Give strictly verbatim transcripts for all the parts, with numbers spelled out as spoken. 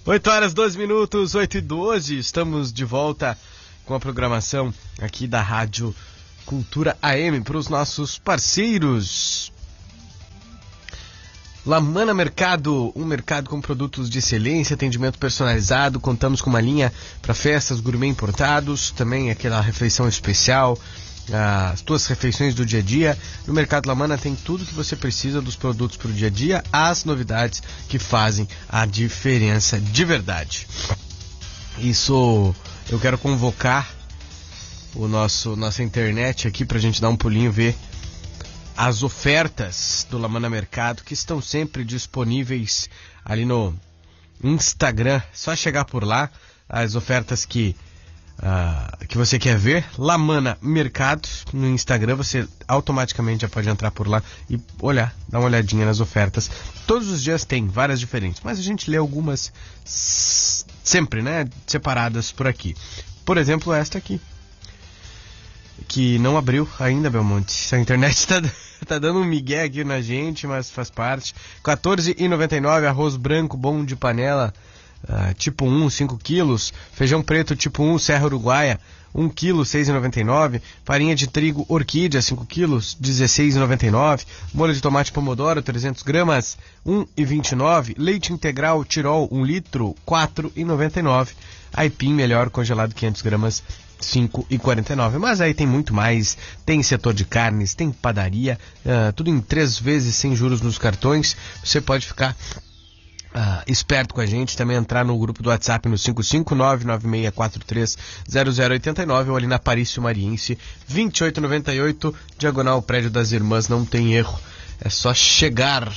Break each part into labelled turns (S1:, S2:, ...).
S1: oito horas, doze minutos, oito e doze, estamos de volta com a programação aqui da Rádio Cultura A M para os nossos parceiros. Lamana Mercado, um mercado com produtos de excelência, atendimento personalizado, contamos com uma linha para festas, gourmet importados, também aquela refeição especial, as tuas refeições do dia a dia. No Mercado Lamana tem tudo que você precisa dos produtos para o dia a dia, as novidades que fazem a diferença de verdade. Isso, eu quero convocar o nosso, nossa internet aqui para a gente dar um pulinho, ver as ofertas do Lamana Mercado, que estão sempre disponíveis ali no Instagram. Só chegar por lá, as ofertas que, uh, que você quer ver. Lamana Mercado no Instagram, você automaticamente já pode entrar por lá e olhar, dar uma olhadinha nas ofertas. Todos os dias tem várias diferentes, mas a gente lê algumas sempre, né, separadas por aqui. Por exemplo, esta aqui, que não abriu ainda, Belmonte. A internet está tá dando um migué aqui na gente, mas faz parte. quatorze reais e noventa e nove centavos, arroz branco bom de panela, uh, tipo um, cinco quilos. Feijão preto tipo um, Serra Uruguaia, um quilo, seis reais e noventa e nove centavos. Farinha de trigo Orquídea, cinco quilos, dezesseis reais e noventa e nove centavos. Molho de tomate Pomodoro, trezentos gramas, um real e vinte e nove centavos. Leite integral Tirol, um litro, quatro reais e noventa e nove centavos. Aipim melhor congelado, quinhentos gramas, cinco reais e quarenta e nove centavos. Mas aí tem muito mais, tem setor de carnes, tem padaria, uh, tudo em três vezes sem juros nos cartões. Você pode ficar uh, esperto com a gente, também entrar no grupo do WhatsApp no cinco cinco nove nove seis quatro três zero zero oito nove ou ali na Parício Mariense vinte e oito noventa e oito, diagonal Prédio das Irmãs. Não tem erro, é só chegar.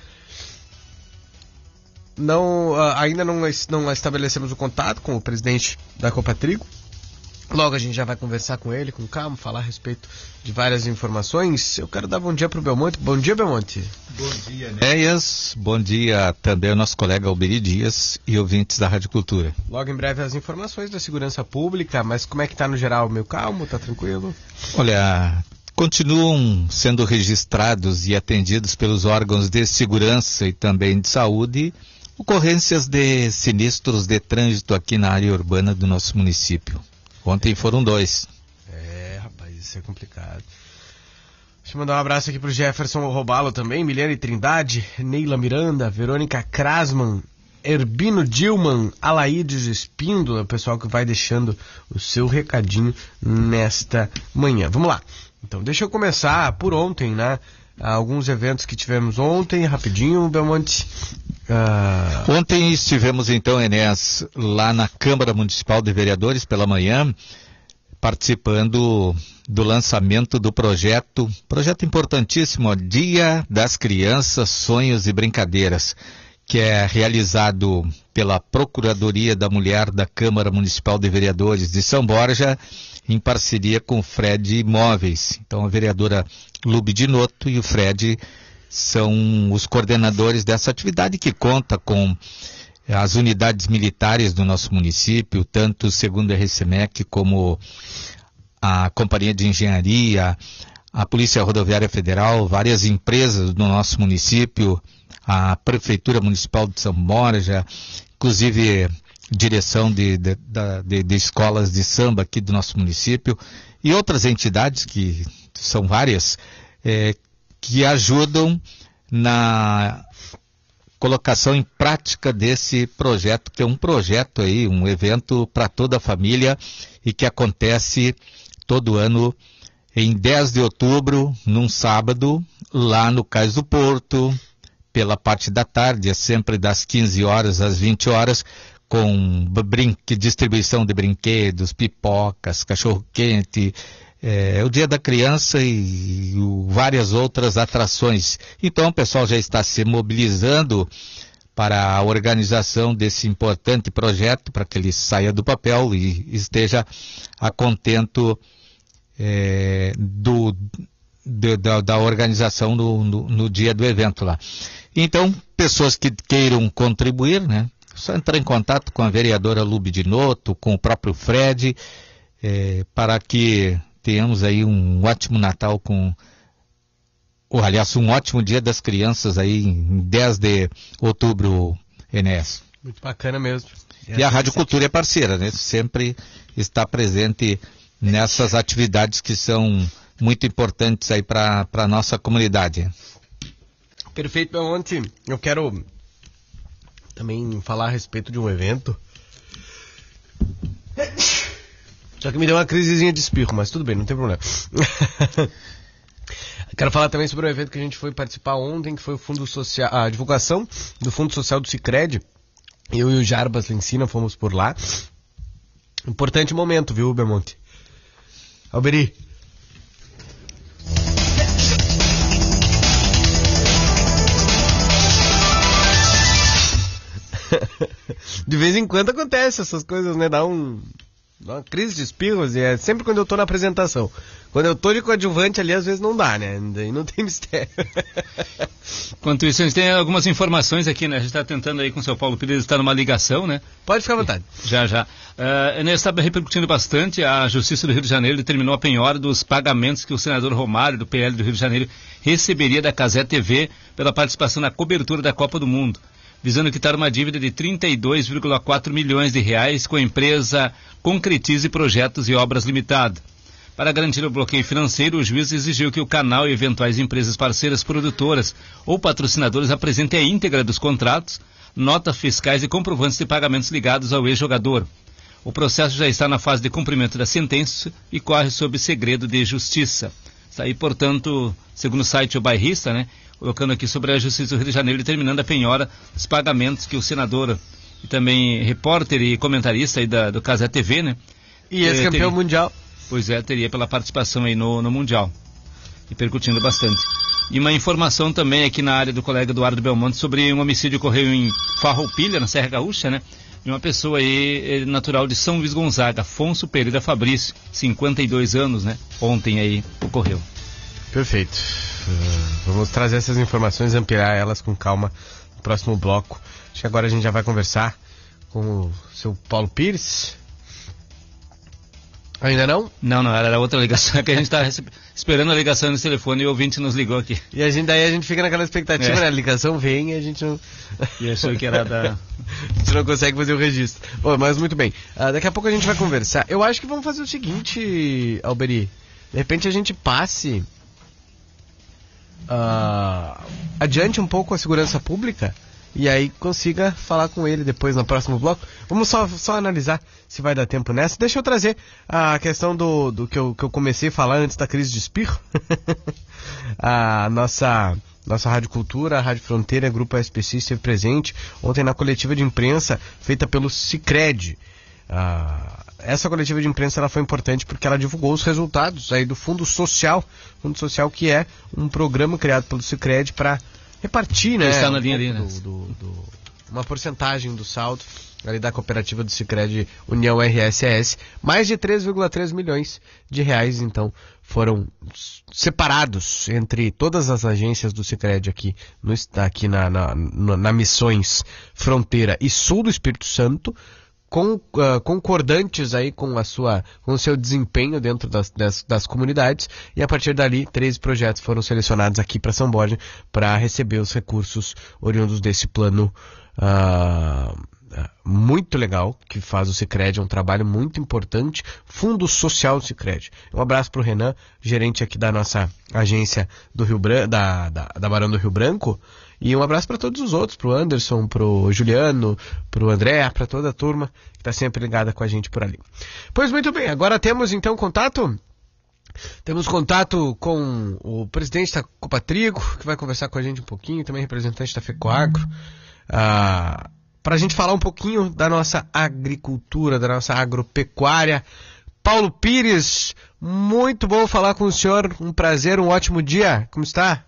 S1: Não, uh, ainda não, não estabelecemos o contato com o presidente da Copa Trigo. Logo a gente já vai conversar com ele, com calma, falar a respeito de várias informações. Eu quero dar bom dia para o Belmonte. Bom dia, Belmonte.
S2: Bom dia, Enéas. Bom dia também ao nosso colega Alberi Dias e ouvintes da Rádio Cultura.
S1: Logo em breve as informações da segurança pública, mas como é que está no geral? Meio calmo? Tá tranquilo?
S2: Olha, continuam sendo registrados e atendidos pelos órgãos de segurança e também de saúde ocorrências de sinistros de trânsito aqui na área urbana do nosso município. Ontem foram dois.
S1: É, rapaz, isso é complicado. Deixa eu mandar um abraço aqui pro Jefferson Robalo também, Miliane Trindade, Neila Miranda, Verônica Krasman, Herbino Dilman, Alaídes Espíndola, o pessoal que vai deixando o seu recadinho nesta manhã. Vamos lá. Então, deixa eu começar por ontem, né? Alguns eventos que tivemos ontem, rapidinho, Belmonte.
S2: Uh... Ontem estivemos então, Enéas, lá na Câmara Municipal de Vereadores pela manhã, participando do lançamento do projeto, projeto importantíssimo, ó, Dia das Crianças, Sonhos e Brincadeiras, que é realizado pela Procuradoria da Mulher da Câmara Municipal de Vereadores de São Borja, em parceria com o Fred Imóveis. Então a vereadora Lube Dinotto e o Fred são os coordenadores dessa atividade, que conta com as unidades militares do nosso município, tanto segundo a R C M E C como a Companhia de Engenharia, a Polícia Rodoviária Federal, várias empresas do nosso município, a Prefeitura Municipal de São Borja, inclusive direção de, de, de, de escolas de samba aqui do nosso município e outras entidades, que são várias, é, que ajudam na colocação em prática desse projeto, que é um projeto aí, um evento para toda a família e que acontece todo ano em dez de outubro, num sábado, lá no Cais do Porto, pela parte da tarde, é sempre das quinze horas às vinte horas, com brinque, distribuição de brinquedos, pipocas, cachorro-quente, é, o Dia da Criança e, e o, várias outras atrações. Então o pessoal já está se mobilizando para a organização desse importante projeto, para que ele saia do papel e esteja a contento é, do, de, da, da organização no, no, no dia do evento lá. Então, pessoas que queiram contribuir, né? Só entrar em contato com a vereadora Lube Dinotto, com o próprio Fred, é, para que tenhamos aí um ótimo Natal com, ou aliás, um ótimo Dia das Crianças aí em dez de outubro, Enéas.
S1: Muito bacana mesmo.
S2: E, e a Rádio Cultura é parceira, né? Sempre está presente nessas atividades que são muito importantes aí para a nossa comunidade.
S1: Perfeito, Belmonte. Eu quero também falar a respeito de um evento. Só que me deu uma crisezinha de espirro, mas tudo bem, não tem problema. Quero falar também sobre o evento que a gente foi participar ontem, que foi o Fundo Social, a divulgação do Fundo Social do Sicredi. Eu e o Jarbas Lencina fomos por lá. Importante momento, viu, Belmonte? Alberi. De vez em quando acontece essas coisas, né? Dá um... Dá uma crise de espirros, e é sempre quando eu tô na apresentação. Quando eu tô de coadjuvante ali, às vezes não dá, né? Daí não tem mistério.
S3: Enquanto isso, a gente tem algumas informações aqui, né? A gente está tentando aí com o seu Paulo Pires, está numa ligação, né?
S1: Pode ficar à vontade.
S3: Já, já. Uh, Enes, está repercutindo bastante. A Justiça do Rio de Janeiro determinou a penhora dos pagamentos que o senador Romário, do P L do Rio de Janeiro, receberia da Cazé T V pela participação na cobertura da Copa do Mundo, visando quitar uma dívida de trinta e dois vírgula quatro milhões de reais com a empresa Concretize Projetos e Obras Limitada. Para garantir o bloqueio financeiro, o juiz exigiu que o canal e eventuais empresas parceiras produtoras ou patrocinadores apresentem a íntegra dos contratos, notas fiscais e comprovantes de pagamentos ligados ao ex-jogador. O processo já está na fase de cumprimento da sentença e corre sob segredo de justiça. Está aí, portanto, segundo o site O Bairrista, né, colocando aqui sobre a Justiça do Rio de Janeiro, determinando a penhora dos pagamentos que o senador e também repórter e comentarista aí da, do Cazé T V, né?
S1: E ex-campeão teria, mundial.
S3: Pois é, teria pela participação aí no, no Mundial, repercutindo bastante. E uma informação também aqui na área do colega Eduardo Belmonte sobre um homicídio que ocorreu em Farroupilha, na Serra Gaúcha, né? De uma pessoa aí natural de São Luís Gonzaga, Afonso Pereira Fabrício, cinquenta e dois anos, né? Ontem aí ocorreu.
S1: Perfeito. Uh, vamos trazer essas informações, ampliar elas com calma no próximo bloco. Acho que agora a gente já vai conversar com o seu Paulo Pires. Ainda não?
S3: Não, não, era outra ligação que a gente está esperando a ligação nesse telefone e o ouvinte nos ligou aqui.
S1: E a gente, daí a gente fica naquela expectativa, é. né? A ligação vem e a gente não...
S3: E achou que era da...
S1: a gente não consegue fazer o registro. Bom, mas muito bem. Uh, daqui a pouco a gente vai conversar. Eu acho que vamos fazer o seguinte, Alberi. De repente a gente passe uh, adiante um pouco a segurança pública e aí consiga falar com ele depois no próximo bloco. Vamos só, só analisar se vai dar tempo nessa. Deixa eu trazer a questão do, do que, eu, que eu comecei a falar antes da crise de espirro. A nossa, nossa Rádio Cultura, a Rádio Fronteira, Grupo S P C esteve presente ontem na coletiva de imprensa feita pelo Sicredi. Ah, essa coletiva de imprensa ela foi importante porque ela divulgou os resultados aí do Fundo Social, Fundo Social que é um programa criado pelo Sicredi para repartir, né,
S3: está na linha ali, né?
S1: Do, do, do, uma porcentagem do saldo ali da cooperativa do Sicredi União R S S. Mais de três vírgula três milhões de reais, então, foram separados entre todas as agências do Sicredi aqui, no, aqui na, na, na, na Missões Fronteira e Sul do Espírito Santo, com, uh, concordantes aí com a sua, com o seu desempenho dentro das, das, das comunidades, e a partir dali treze projetos foram selecionados aqui para São Borja para receber os recursos oriundos desse plano uh, muito legal que faz o Sicredi, é um trabalho muito importante, Fundo Social do Sicredi. Um abraço para o Renan, gerente aqui da nossa agência do Rio Branco, da, da, da Barão do Rio Branco. E um abraço para todos os outros, pro Anderson, pro Juliano, pro André, para toda a turma que está sempre ligada com a gente por ali. Pois muito bem, agora temos então contato? Temos contato com o presidente da Copa Trigo, que vai conversar com a gente um pouquinho, também representante da FECOAGRO, ah, para a gente falar um pouquinho da nossa agricultura, da nossa agropecuária. Paulo Pires, muito bom falar com o senhor, um prazer, um ótimo dia, como está?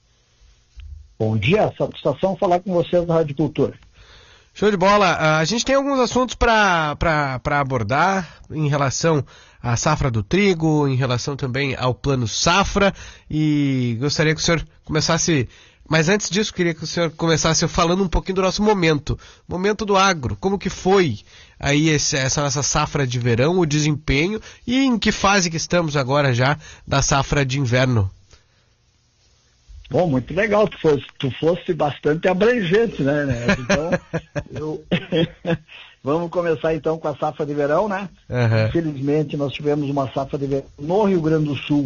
S4: Bom dia, satisfação falar com vocês da Rádio Cultura.
S1: Show de bola. A gente tem alguns assuntos para abordar em relação à safra do trigo, em relação também ao plano safra, e gostaria que o senhor começasse, mas antes disso queria que o senhor começasse falando um pouquinho do nosso momento, momento do agro, como que foi aí esse, essa nossa safra de verão, o desempenho, e em que fase que estamos agora já da safra de inverno.
S4: Bom, muito legal, tu fosse, tu fosse bastante abrangente, né, né? Então, eu... vamos começar então com a safra de verão, né? Uhum. Infelizmente nós tivemos uma safra de verão no Rio Grande do Sul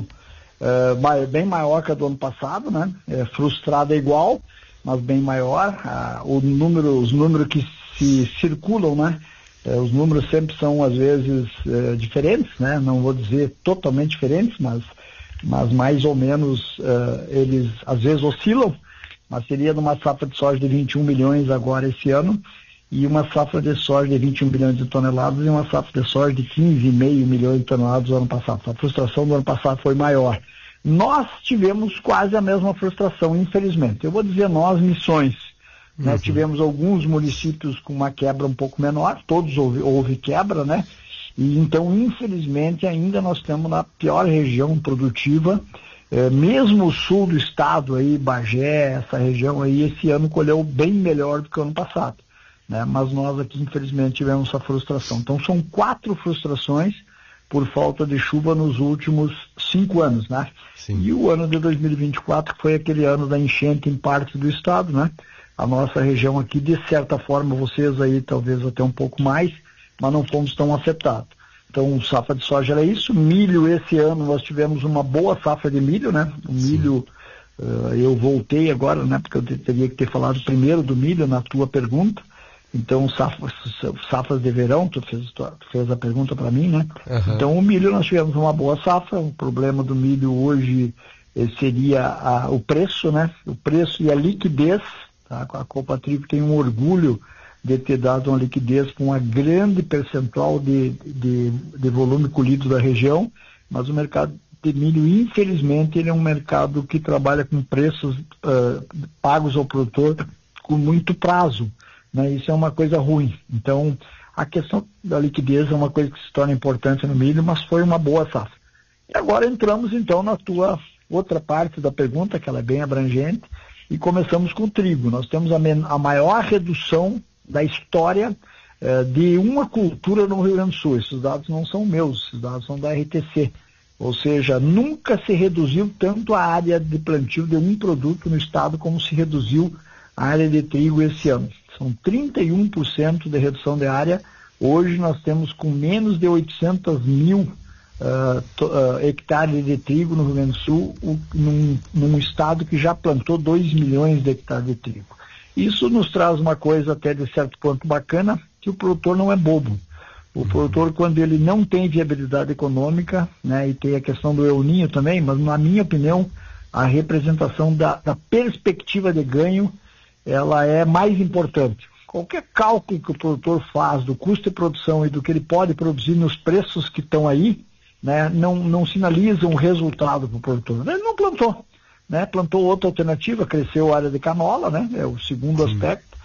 S4: uh, bem maior que a do ano passado, né? É, frustrada igual, mas bem maior. Uh, o número, os números que se circulam, né? Uh, os números sempre são às vezes uh, diferentes, né? Não vou dizer totalmente diferentes, mas mas mais ou menos uh, eles às vezes oscilam, mas seria numa safra de soja de vinte e um milhões agora esse ano, e uma safra de soja de vinte e um milhões de toneladas e uma safra de soja de quinze vírgula cinco milhões de toneladas no ano passado. A frustração do ano passado foi maior. Nós tivemos quase a mesma frustração, infelizmente. Eu vou dizer nós, Missões. Uhum. Né? Tivemos alguns municípios com uma quebra um pouco menor, todos houve, houve quebra, né? E então, infelizmente, ainda nós estamos na pior região produtiva, é, mesmo o sul do estado, aí, Bagé, essa região aí, esse ano colheu bem melhor do que o ano passado, né? Mas nós aqui, infelizmente, tivemos essa frustração. Então, são quatro frustrações por falta de chuva nos últimos cinco anos, né? Sim. E o ano de dois mil e vinte e quatro, que foi aquele ano da enchente em parte do estado, né? A nossa região aqui, de certa forma, vocês aí talvez até um pouco mais, mas não fomos tão afetados. Então, safra de soja era isso. Milho, esse ano nós tivemos uma boa safra de milho, né? O milho, uh, eu voltei agora, né? Porque eu teria que ter falado primeiro do milho na tua pergunta. Então, safras, safras de verão, tu fez, tu fez a pergunta para mim, né? Uhum. Então, o milho nós tivemos uma boa safra. O problema do milho hoje eh, seria a, o preço, né? O preço e a liquidez. Tá? A Copa Trigo tem um orgulho de ter dado uma liquidez com uma grande percentual de, de, de volume colhido da região, mas o mercado de milho, infelizmente, ele é um mercado que trabalha com preços uh, pagos ao produtor com muito prazo, né? Isso é uma coisa ruim. Então, a questão da liquidez é uma coisa que se torna importante no milho, mas foi uma boa safra. E agora entramos, então, na tua outra parte da pergunta, que ela é bem abrangente, e começamos com o trigo. Nós temos a, a maior redução da história eh, de uma cultura no Rio Grande do Sul. Esses dados não são meus, esses dados são da R T C. Ou seja, nunca se reduziu tanto a área de plantio de um produto no estado como se reduziu a área de trigo esse ano. São trinta e um por cento de redução de área. Hoje nós temos com menos de oitocentos mil uh, to, uh, hectares de trigo no Rio Grande do Sul, o, num, num estado que já plantou dois milhões de hectares de trigo. Isso nos traz uma coisa até de certo ponto bacana, que o produtor não é bobo. O uhum. produtor, quando ele não tem viabilidade econômica, né, e tem a questão do El Niño também, mas na minha opinião, a representação da, da perspectiva de ganho, ela é mais importante. Qualquer cálculo que o produtor faz do custo de produção e do que ele pode produzir nos preços que estão aí, né, não, não sinaliza um resultado para o produtor. Ele não plantou. Né, plantou outra alternativa, cresceu a área de canola, né, é o segundo Sim. aspecto,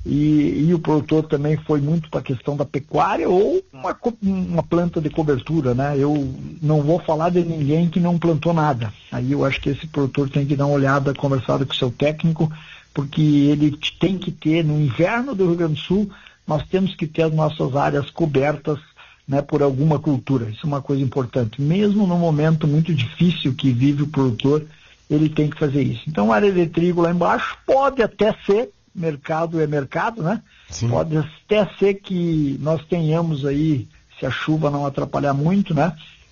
S4: e, e o produtor também foi muito para a questão da pecuária ou uma, uma planta de cobertura, né. Eu não vou falar de ninguém que não plantou nada. Aí eu acho que esse produtor tem que dar uma olhada, conversar com o seu técnico, porque ele tem que ter, no inverno do Rio Grande do Sul, nós temos que ter as nossas áreas cobertas, né, por alguma cultura. Isso é uma coisa importante. Mesmo no momento muito difícil que vive o produtor, ele tem que fazer isso. Então, a área de trigo lá embaixo pode até ser, mercado é mercado, né? Sim. Pode até ser que nós tenhamos aí, se a chuva não atrapalhar muito, né?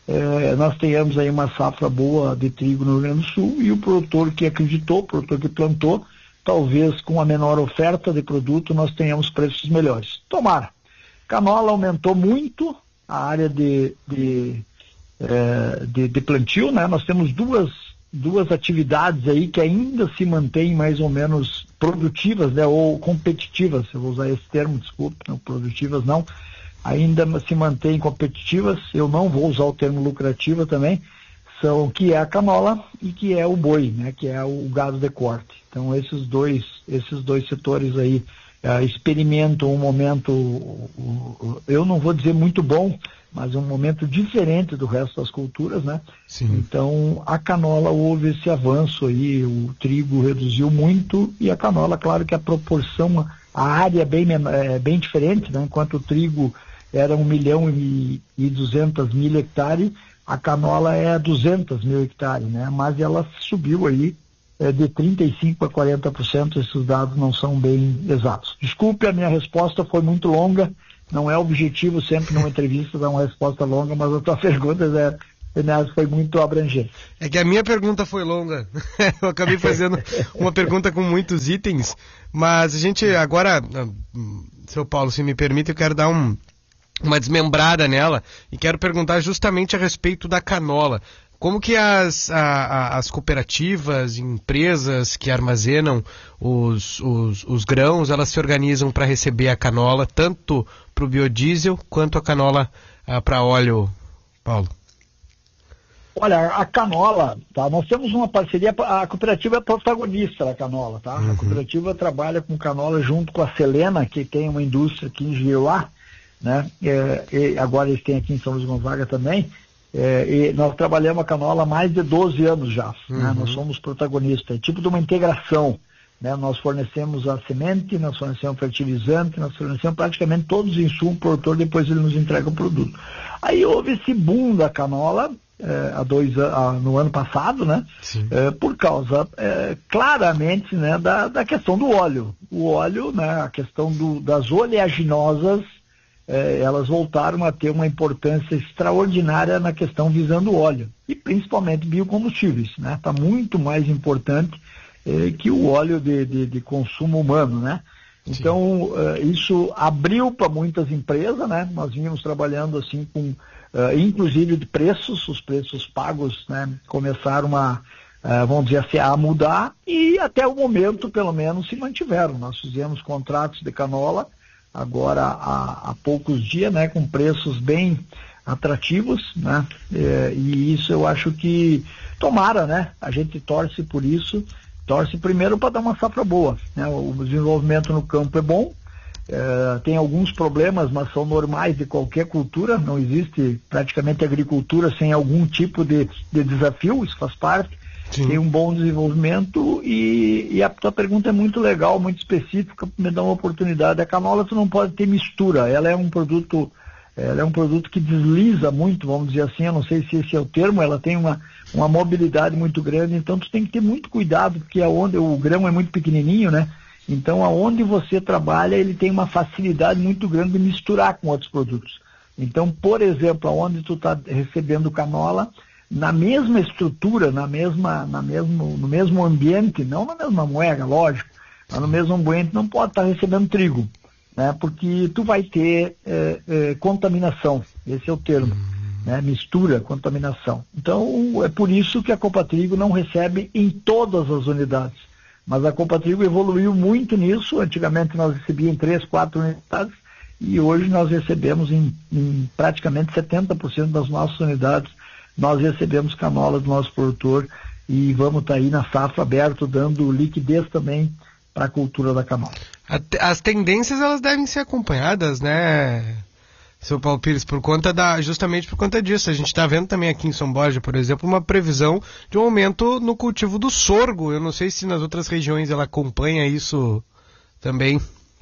S4: É, nós tenhamos aí uma safra boa de trigo no Rio Grande do Sul e o produtor que acreditou, o produtor que plantou, talvez com a menor oferta de produto nós tenhamos preços melhores. Tomara. Canola aumentou muito a área de, de, é, de, de plantio, né? Nós temos duas duas atividades aí que ainda se mantêm mais ou menos produtivas, né, ou competitivas, eu vou usar esse termo, desculpe, não, produtivas não, ainda se mantêm competitivas, eu não vou usar o termo lucrativa também, são, que é a canola e que é o boi, né, que é o gado de corte. Então esses dois, esses dois setores aí uh, experimentam um momento, uh, uh, eu não vou dizer muito bom, mas é um momento diferente do resto das culturas, né? Sim. Então, a canola houve esse avanço aí, o trigo reduziu muito e a canola, claro que a proporção, a área é bem, é bem diferente, né? Enquanto o trigo era um milhão e duzentos mil hectares, a canola é duzentos mil hectares, né? Mas ela subiu aí é de trinta e cinco por cento a quarenta por cento, esses dados não são bem exatos. Desculpe, a minha resposta foi muito longa, não é objetivo sempre numa entrevista dar uma resposta longa, mas a tua pergunta é... foi muito abrangente.
S1: É que a minha pergunta foi longa. Eu acabei fazendo uma pergunta com muitos itens, mas a gente agora, seu Paulo, se me permite, eu quero dar um, uma desmembrada nela e quero perguntar justamente a respeito da canola. Como que as, a, a, as cooperativas, empresas que armazenam os, os, os grãos, elas se organizam para receber a canola, tanto para o biodiesel quanto a canola para óleo, Paulo?
S4: Olha, a canola, tá? Nós temos uma parceria, a cooperativa é protagonista da canola, tá? Uhum. A cooperativa trabalha com canola junto com a Selena, que tem uma indústria aqui em Giruá, né? É, e agora eles têm aqui em São Luís Gonzaga também. É, e nós trabalhamos a canola há mais de doze anos já, uhum. né? Nós somos protagonistas, é tipo de uma integração, né? Nós fornecemos a semente, nós fornecemos fertilizante, nós fornecemos praticamente todos os insumos para o produtor, depois ele nos entrega o produto. Aí houve esse boom da canola, É, há dois, há, no ano passado, né? É, por causa é, claramente, né, da, da questão do óleo. O óleo, né, a questão do, das oleaginosas, é, elas voltaram a ter uma importância extraordinária na questão visando o óleo. E principalmente biocombustíveis, né? Está muito mais importante é, que o óleo de, de, de consumo humano, né? Então, é, isso abriu para muitas empresas, né? Nós vínhamos trabalhando assim com Uh, inclusive de preços, os preços pagos, né, começaram a, uh, vamos dizer assim, a mudar e até o momento, pelo menos, se mantiveram. Nós fizemos contratos de canola agora há, há poucos dias, né, com preços bem atrativos, né, e, e isso eu acho que tomara, né, a gente torce por isso, torce primeiro para dar uma safra boa, né, o desenvolvimento no campo é bom. Uh, tem alguns problemas, mas são normais de qualquer cultura, não existe praticamente agricultura sem algum tipo de, de desafio, isso faz parte. Sim. Tem um bom desenvolvimento e, e a tua pergunta é muito legal, muito específica, me dá uma oportunidade. A canola tu não pode ter mistura, ela é um produto, ela é um produto que desliza muito, vamos dizer assim, eu não sei se esse é o termo, ela tem uma, uma mobilidade muito grande, então tu tem que ter muito cuidado, porque aonde o grão é muito pequenininho, né? Então, aonde você trabalha, ele tem uma facilidade muito grande de misturar com outros produtos. Então, por exemplo, aonde tu está recebendo canola, na mesma estrutura, na mesma, na mesmo, no mesmo ambiente, não na mesma moeda, lógico, mas no mesmo ambiente não pode estar tá recebendo trigo, né? Porque tu vai ter é, é, contaminação, esse é o termo, né? Mistura, contaminação. Então, é por isso que a Copatrigo não recebe em todas as unidades. Mas a Copatrigo evoluiu muito nisso. Antigamente nós recebíamos em três, quatro unidades e hoje nós recebemos em, em praticamente setenta por cento das nossas unidades, nós recebemos canola do nosso produtor e vamos estar tá aí na safra aberto, dando liquidez também para a cultura da canola.
S1: As tendências elas devem ser acompanhadas, né, seu Paulo Pires, por conta da, justamente por conta disso. A gente está vendo também aqui em São Borja, por exemplo, uma previsão de um aumento no cultivo do sorgo. Eu não sei se nas outras regiões ela acompanha isso também.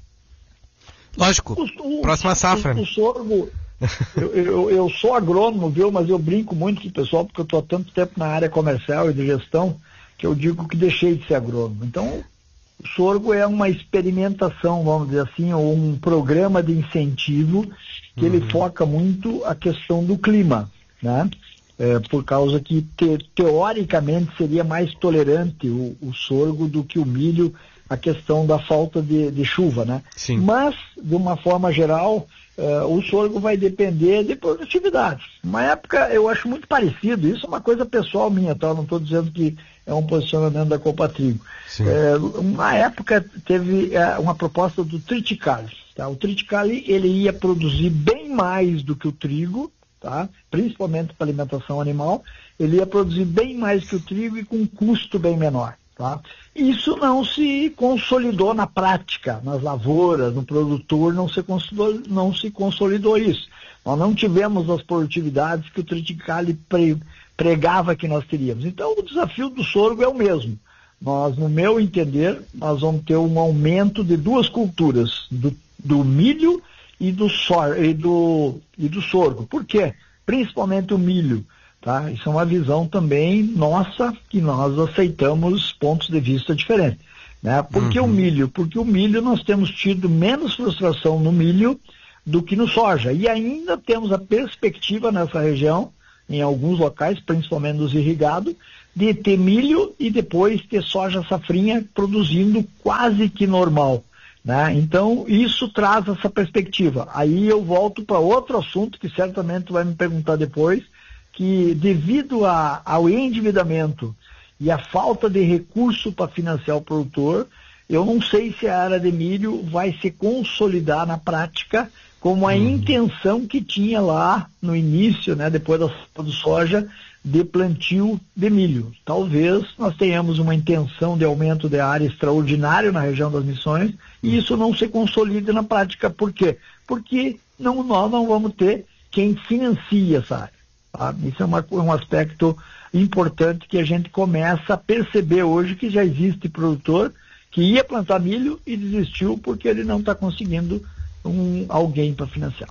S1: Lógico, o, o, próxima safra.
S4: O, o sorgo, eu, eu, eu sou agrônomo, viu, mas eu brinco muito com o pessoal, porque eu estou há tanto tempo na área comercial e de gestão, que eu digo que deixei de ser agrônomo. Então, o sorgo é uma experimentação, vamos dizer assim, ou um programa de incentivo que uhum. ele foca muito a questão do clima, né? É, por causa que te, teoricamente seria mais tolerante o, o sorgo do que o milho, a questão da falta de, de chuva, né?
S1: Sim.
S4: Mas, de uma forma geral, uh, o sorgo vai depender de produtividade. Uma época eu acho muito parecido, isso é uma coisa pessoal minha, tá? Eu não estou dizendo que é um posicionamento da Copatrigo. É, uma época teve é, uma proposta do triticale. Tá? O triticale ele ia produzir bem mais do que o trigo, tá? Principalmente para alimentação animal, ele ia produzir bem mais que o trigo e com um custo bem menor. Tá? Isso não se consolidou na prática, nas lavouras, no produtor, não se consolidou, não se consolidou isso. Nós não tivemos as produtividades que o triticale pre, pregava que nós teríamos. Então, o desafio do sorgo é o mesmo. Nós, no meu entender, nós vamos ter um aumento de duas culturas, do, do milho e do, sor, e, do, e do sorgo. Por quê? Principalmente o milho. tá? Isso é uma visão também nossa, que nós aceitamos pontos de vista diferentes, né? Por que uhum. o milho? Porque o milho nós temos tido menos frustração no milho do que no soja, e ainda temos a perspectiva nessa região, em alguns locais, principalmente nos irrigados, de ter milho e depois ter soja safrinha produzindo quase que normal, né? Então isso traz essa perspectiva. Aí eu volto para outro assunto que certamente tu vai me perguntar depois, que devido a, ao endividamento e a falta de recurso para financiar o produtor, eu não sei se a área de milho vai se consolidar na prática como a uhum. intenção que tinha lá no início, né, depois da do soja, de plantio de milho. Talvez nós tenhamos uma intenção de aumento de área extraordinário na região das Missões e isso não se consolida na prática. Por quê? Porque não, nós não vamos ter quem financia essa área. Tá? Isso é uma, um aspecto importante que a gente começa a perceber hoje, que já existe produtor que ia plantar milho e desistiu porque ele não está conseguindo um, alguém para financiar.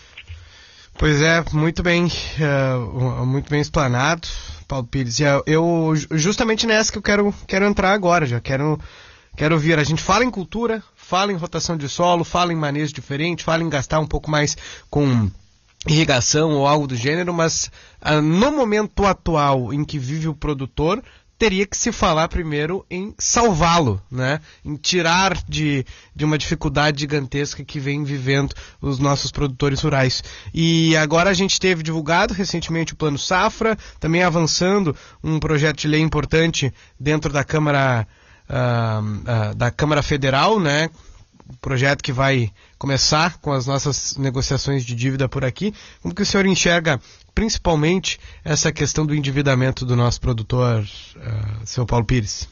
S1: Pois é, muito bem, uh, muito bem explanado, Paulo Pires. Eu, eu justamente nessa que eu quero, quero entrar agora, já quero, quero ouvir. A gente fala em cultura, fala em rotação de solo, fala em manejo diferente, fala em gastar um pouco mais com irrigação ou algo do gênero, mas uh, no momento atual em que vive o produtor, teria que se falar primeiro em salvá-lo, né? Em tirar de, de uma dificuldade gigantesca que vem vivendo os nossos produtores rurais. E agora a gente teve divulgado recentemente o Plano Safra, também avançando um projeto de lei importante dentro da Câmara, uh, uh, da Câmara Federal, né? Um projeto que vai começar com as nossas negociações de dívida por aqui. Como que o senhor enxerga principalmente essa questão do endividamento do nosso produtor, uh, senhor Paulo Pires?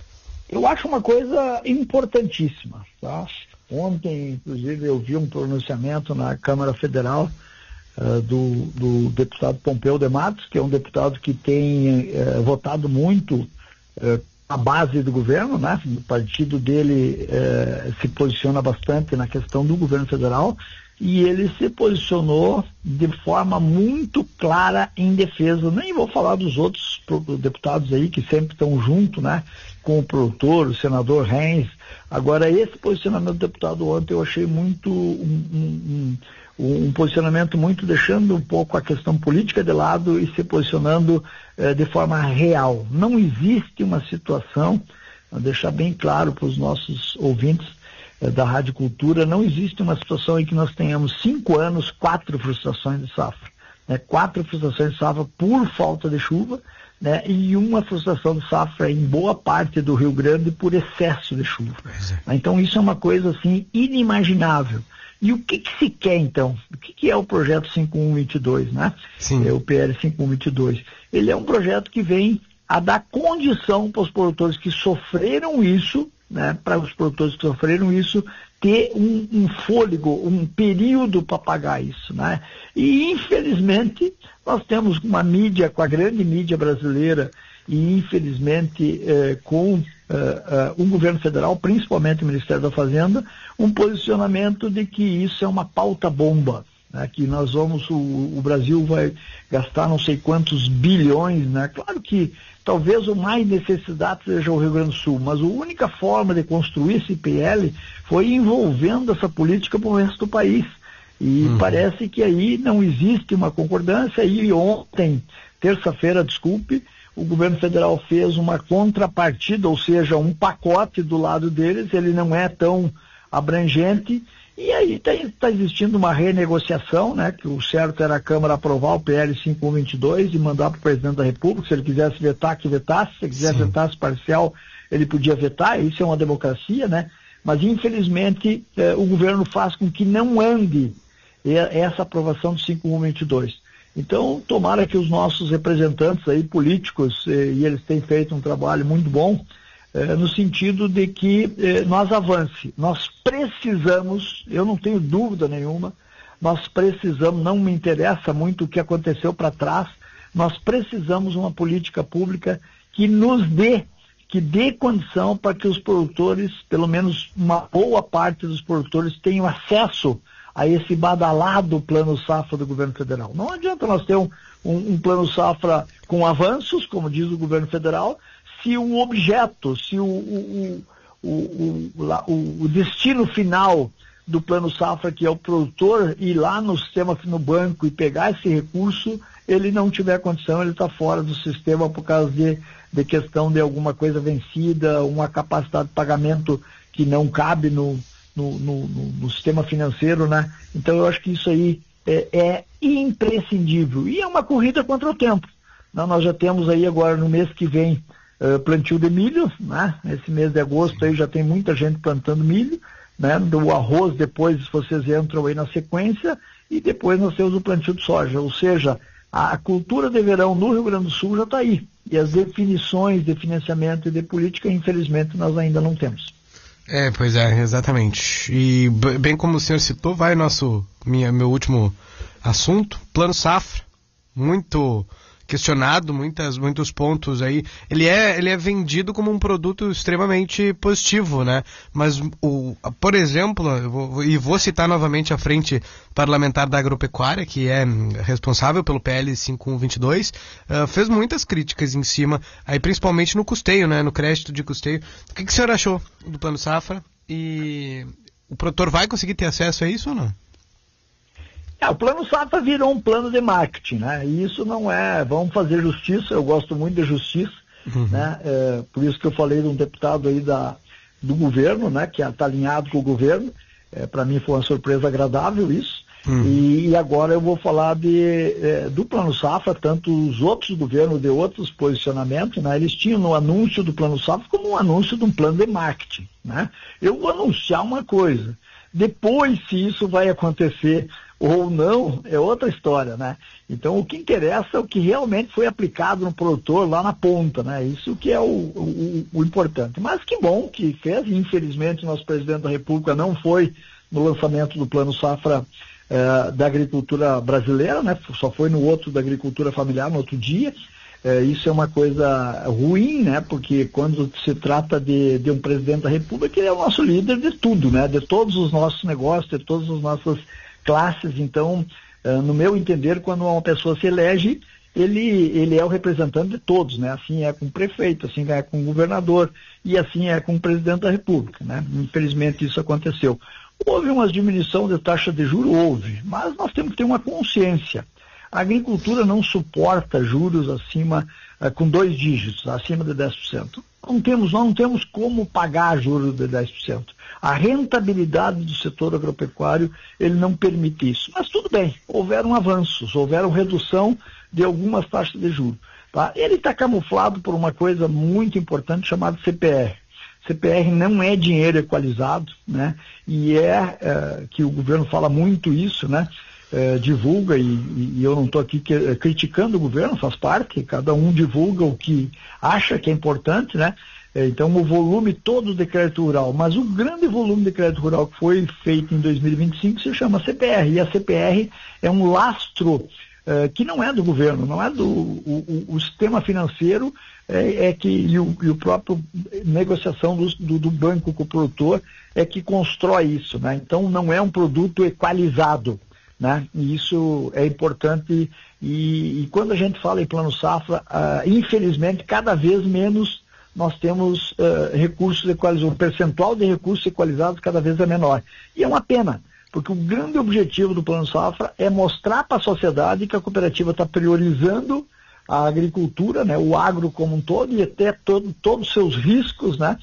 S4: Eu acho uma coisa importantíssima, tá? Ontem, inclusive, eu vi um pronunciamento na Câmara Federal uh, do, do deputado Pompeu de Matos, que é um deputado que tem uh, votado muito uh, a base do governo, né? O partido dele eh, se posiciona bastante na questão do governo federal e ele se posicionou de forma muito clara em defesa. Nem vou falar dos outros deputados aí que sempre estão junto, né? Com o produtor, o senador Reis. Agora, esse posicionamento do deputado ontem eu achei muito um, um, um, um posicionamento muito deixando um pouco a questão política de lado e se posicionando eh, de forma real. Não existe uma situação, vou deixar bem claro para os nossos ouvintes eh, da Rádio Cultura, não existe uma situação em que nós tenhamos cinco anos, quatro frustrações de safra. Né? Quatro frustrações de safra por falta de chuva, né? E uma frustração de safra em boa parte do Rio Grande por excesso de chuva. É. Então isso é uma coisa assim inimaginável. E o que, que se quer, então? O que, que é o projeto cinco um dois dois, né? Sim. É o P L cinco um dois dois. Ele é um projeto que vem a dar condição para os produtores que sofreram isso, né? Para os produtores que sofreram isso, ter um, um fôlego, um período para pagar isso, né? E, infelizmente, nós temos uma mídia, com a grande mídia brasileira, e, infelizmente, eh, com uh, uh, um governo federal, principalmente o Ministério da Fazenda, um posicionamento de que isso é uma pauta-bomba, né? Que nós vamos, o, o Brasil vai gastar não sei quantos bilhões, né? Claro que talvez o mais necessitado seja o Rio Grande do Sul, mas a única forma de construir esse P L foi envolvendo essa política para o resto do país. E uhum. parece que aí não existe uma concordância, e ontem, terça-feira, desculpe, o governo federal fez uma contrapartida, ou seja, um pacote do lado deles, ele não é tão abrangente, e aí está tá existindo uma renegociação, né, que o certo era a Câmara aprovar o P L cinco um dois dois e mandar para o presidente da República, se ele quisesse vetar, que vetasse, se ele quisesse Sim. vetar parcial, ele podia vetar, isso é uma democracia, né, mas infelizmente eh, o governo faz com que não ande eh, essa aprovação do cinco um dois dois. Então, tomara que os nossos representantes aí, políticos, eh, e eles têm feito um trabalho muito bom, eh, no sentido de que eh, nós avance. Nós precisamos, eu não tenho dúvida nenhuma, nós precisamos, não me interessa muito o que aconteceu para trás, nós precisamos uma política pública que nos dê, que dê condição para que os produtores, pelo menos uma boa parte dos produtores, tenham acesso a esse badalado plano safra do governo federal. Não adianta nós ter um, um, um plano safra com avanços, como diz o governo federal, se o objeto, se o, o, o, o, o, o destino final do plano safra, que é o produtor ir lá no sistema, no banco e pegar esse recurso, ele não tiver condição, ele está fora do sistema por causa de, de questão de alguma coisa vencida, uma capacidade de pagamento que não cabe no, no, no, no sistema financeiro, né? Então eu acho que isso aí é, é imprescindível. E é uma corrida contra o tempo. Não, nós já temos aí agora no mês que vem uh, plantio de milho, né? Esse mês de agosto aí já tem muita gente plantando milho, né? Do arroz depois vocês entram aí na sequência e depois nós temos o plantio de soja, ou seja, a cultura de verão no Rio Grande do Sul já está aí. E as definições de financiamento e de política, infelizmente, nós ainda não temos.
S1: É, pois é, exatamente. E bem como o senhor citou, vai nosso, minha, meu último assunto, Plano Safra, muito questionado, muitas, muitos pontos aí. Ele é, ele é vendido como um produto extremamente positivo, né? Mas, o, por exemplo, eu vou, e vou citar novamente a Frente Parlamentar da Agropecuária, que é responsável pelo P L cinco mil cento e vinte e dois, uh, fez muitas críticas em cima, aí principalmente no custeio, né? No crédito de custeio. O que, que o senhor achou do Plano Safra? E o produtor vai conseguir ter acesso a isso ou não?
S4: É, o Plano Safra virou um plano de marketing, né? E isso não é, vamos fazer justiça, eu gosto muito de justiça, uhum. né? É, por isso que eu falei de um deputado aí da, do governo, né? Que está alinhado com o governo, é, para mim foi uma surpresa agradável isso, uhum. e, e agora eu vou falar de, é, do Plano Safra, tanto os outros governos de outros posicionamentos, né? Eles tinham no anúncio do Plano Safra como um anúncio de um plano de marketing, né? Eu vou anunciar uma coisa, depois se isso vai acontecer ou não, é outra história, né? Então, o que interessa é o que realmente foi aplicado no produtor lá na ponta, né? Isso que é o, o, o importante. Mas que bom que fez, infelizmente, nosso presidente da República não foi no lançamento do Plano Safra eh, da agricultura brasileira, né? Só foi no outro da agricultura familiar, no outro dia. Eh, isso é uma coisa ruim, né? Porque quando se trata de, de um presidente da República, ele é o nosso líder de tudo, né? De todos os nossos negócios, de todas as nossas classes. Então, uh, no meu entender, quando uma pessoa se elege, ele, ele é o representante de todos, né? Assim é com o prefeito, assim é com o governador e assim é com o presidente da República, né? Infelizmente isso aconteceu. Houve uma diminuição de taxa de juros? Houve, mas nós temos que ter uma consciência. A agricultura não suporta juros acima, uh, com dois dígitos, acima de dez por cento. Não temos, nós não temos como pagar juros de dez por cento. A rentabilidade do setor agropecuário, ele não permite isso. Mas tudo bem, houveram avanços, houveram redução de algumas taxas de juros. Tá? Ele está camuflado por uma coisa muito importante chamada C P R. C P R não é dinheiro equalizado, né? E é, é que o governo fala muito isso, né? É, divulga, e, e eu não estou aqui que, é, criticando o governo, faz parte, cada um divulga o que acha que é importante, né? É, então o volume todo de crédito rural, mas o grande volume de crédito rural que foi feito em dois mil e vinte e cinco se chama C P R, e a C P R é um lastro é, que não é do governo, não é do o, o, o sistema financeiro, é, é que e o, e o próprio negociação do, do, do banco com o produtor é que constrói isso, né? Então não é um produto equalizado, né? E isso é importante, e, e quando a gente fala em Plano Safra, uh, infelizmente cada vez menos nós temos uh, recursos equalizados, o percentual de recursos equalizados cada vez é menor. E é uma pena, porque o grande objetivo do Plano Safra é mostrar para a sociedade que a cooperativa está priorizando a agricultura, né, o agro como um todo, e até todo, todos os seus riscos, né,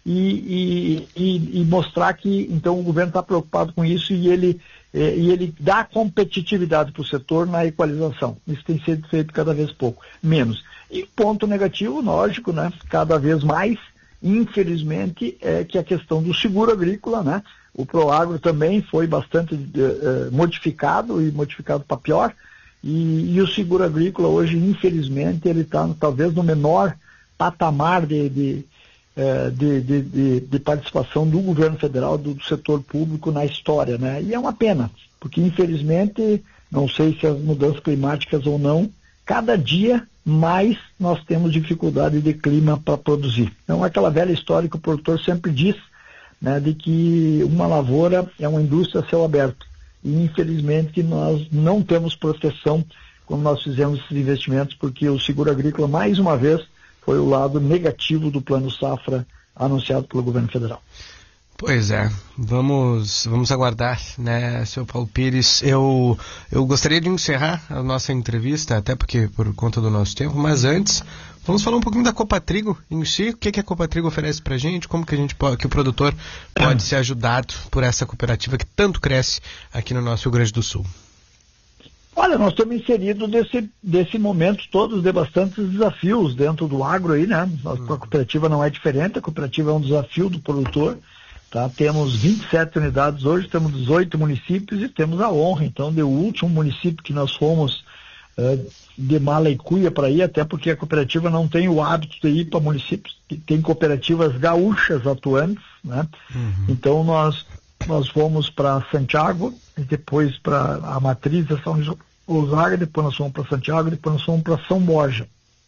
S4: e, e, e, e mostrar que então o governo está preocupado com isso e ele, é, e ele dá competitividade para o setor na equalização. Isso tem sido feito cada vez pouco, menos. E ponto negativo, lógico, né, cada vez mais, infelizmente, é que a questão do seguro agrícola, né, o Proagro também foi bastante uh, modificado e modificado para pior, e, e o seguro agrícola hoje, infelizmente, ele está talvez no menor patamar de, de, uh, de, de, de, de participação do governo federal, do, do setor público na história, né, e é uma pena, porque infelizmente, não sei se as mudanças climáticas ou não, cada dia mais nós temos dificuldade de clima para produzir. Então, aquela velha história que o produtor sempre diz, né, de que uma lavoura é uma indústria a céu aberto. e infelizmente nós não temos proteção quando nós fizemos esses investimentos, porque o seguro agrícola, mais uma vez, foi o lado negativo do plano safra anunciado pelo governo federal.
S1: Pois é, vamos, vamos aguardar, né, senhor Paulo Pires. Eu, eu gostaria de encerrar a nossa entrevista, até porque por conta do nosso tempo, mas antes, vamos falar um pouquinho da Copatrigo em si. O que, que a Copatrigo oferece pra gente, como que, a gente pode, que o produtor pode ser ajudado por essa cooperativa que tanto cresce aqui no nosso Rio Grande do Sul.
S4: Olha, nós estamos inseridos desse, desse momento todos de bastantes desafios dentro do agro aí, né? A cooperativa não é diferente, a cooperativa é um desafio do produtor. Tá? Temos vinte e sete unidades hoje, temos dezoito municípios e temos a honra, então, do último município que nós fomos uh, de mala e cuia para ir, até porque a cooperativa não tem o hábito de ir para municípios, tem cooperativas gaúchas atuantes, né? Uhum. Então nós, nós fomos para Santiago, e depois para a matriz de São Gonçalo, depois nós fomos para Santiago, depois nós fomos para São Borja.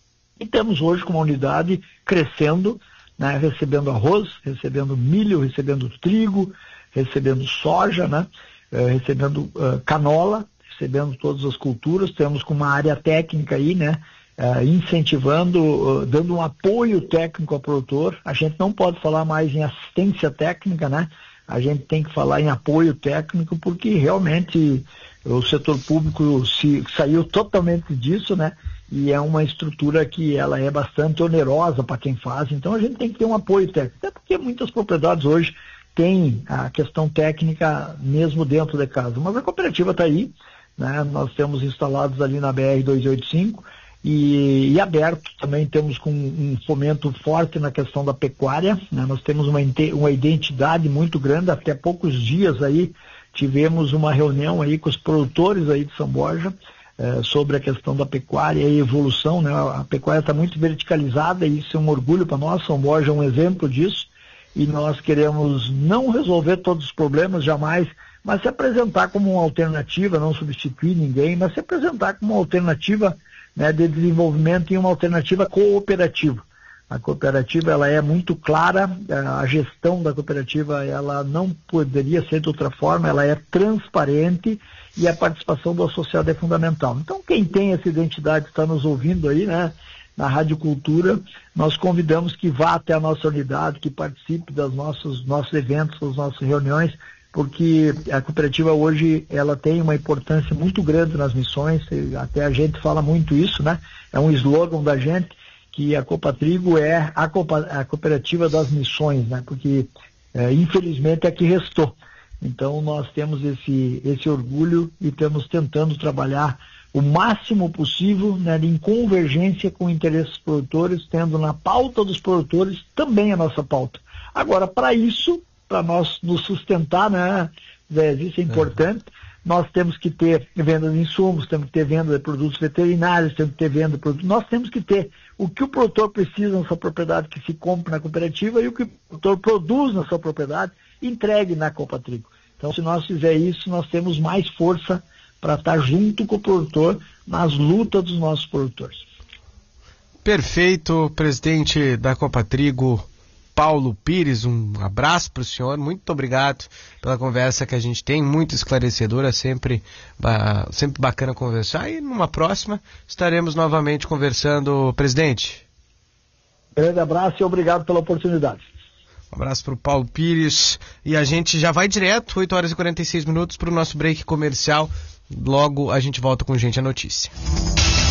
S4: E temos hoje com uma unidade crescendo, né, recebendo arroz, recebendo milho, recebendo trigo, recebendo soja, né, eh, recebendo uh, canola, recebendo todas as culturas. Temos com uma área técnica aí, né, uh, incentivando, uh, dando um apoio técnico ao produtor. A gente não pode falar mais em assistência técnica, né, a gente tem que falar em apoio técnico, porque realmente o setor público se, saiu totalmente disso, né, e é uma estrutura que ela é bastante onerosa para quem faz, então a gente tem que ter um apoio técnico, até porque muitas propriedades hoje têm a questão técnica mesmo dentro de casa, mas a cooperativa está aí, né? Nós temos instalados ali na B R duzentos e oitenta e cinco e, e aberto, também temos com um fomento forte na questão da pecuária, né? Nós temos uma, uma identidade muito grande, até poucos dias aí tivemos uma reunião aí com os produtores aí de São Borja, É, sobre a questão da pecuária e a evolução, né? A pecuária está muito verticalizada e isso é um orgulho para nós. São Borja é um exemplo disso e nós queremos não resolver todos os problemas, jamais, mas se apresentar como uma alternativa, não substituir ninguém, mas se apresentar como uma alternativa, né, de desenvolvimento e uma alternativa cooperativa. A cooperativa ela é muito clara, a gestão da cooperativa ela não poderia ser de outra forma, ela é transparente e a participação do associado é fundamental. Então quem tem essa identidade está nos ouvindo aí, né, na Rádio Cultura, nós convidamos que vá até a nossa unidade, que participe dos nossos, nossos eventos, das nossas reuniões, porque a cooperativa hoje ela tem uma importância muito grande nas missões, até a gente fala muito isso, né, é um slogan da gente, que a Copatrigo é a, Copa, a cooperativa das missões, né? Porque é, infelizmente é que restou. Então nós temos esse, esse orgulho e estamos tentando trabalhar o máximo possível, né, em convergência com interesses produtores, tendo na pauta dos produtores também a nossa pauta. Agora, para isso, para nós nos sustentar, né, Zé, isso é importante, é. Nós temos que ter venda de insumos, temos que ter venda de produtos veterinários, temos que ter venda de produtos. Nós temos que ter o que o produtor precisa na sua propriedade que se compre na cooperativa e o que o produtor produz na sua propriedade entregue na Copatrigo. Então, se nós fizer isso, nós temos mais força para estar junto com o produtor nas lutas dos nossos produtores.
S1: Perfeito, presidente da Copatrigo, Paulo Pires, um abraço para o senhor, muito obrigado pela conversa que a gente tem, muito esclarecedora, sempre, uh, sempre bacana conversar, e numa próxima estaremos novamente conversando, presidente.
S4: Grande abraço e obrigado pela oportunidade.
S1: Um abraço para o Paulo Pires, e a gente já vai direto, oito horas e quarenta e seis minutos, para o nosso break comercial, logo a gente volta com Gente a Notícia.